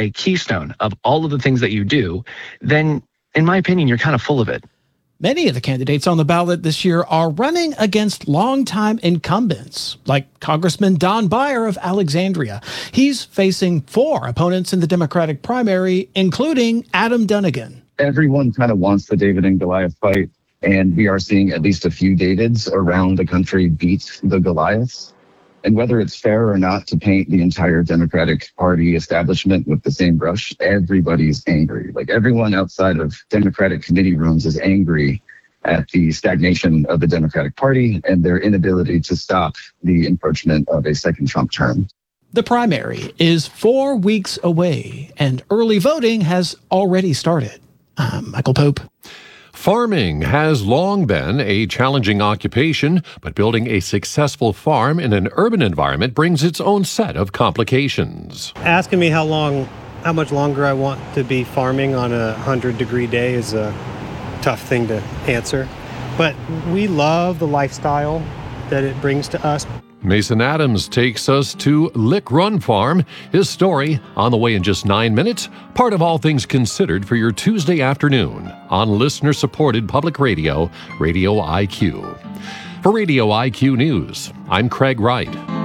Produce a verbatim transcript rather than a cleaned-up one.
a keystone of all of the things that you do, then in my opinion, you're kind of full of it. Many of the candidates on the ballot this year are running against longtime incumbents, like Congressman Don Beyer of Alexandria. He's facing four opponents in the Democratic primary, including Adam Dunnigan. Everyone kind of wants the David and Goliath fight, and we are seeing at least a few Davids around the country beat the Goliaths. And whether it's fair or not to paint the entire Democratic Party establishment with the same brush, everybody's angry. Like everyone outside of Democratic committee rooms is angry at the stagnation of the Democratic Party and their inability to stop the encroachment of a second Trump term. The primary is four weeks away, and early voting has already started. I'm Michael Pope. Farming has long been a challenging occupation, but building a successful farm in an urban environment brings its own set of complications. Asking me how long, how much longer I want to be farming on a hundred degree day is a tough thing to answer. But we love the lifestyle that it brings to us. Mason Adams takes us to Lick Run Farm. His story on the way in just nine minutes, part of All Things Considered for your Tuesday afternoon on listener-supported public radio, Radio I Q. For Radio I Q News, I'm Craig Wright.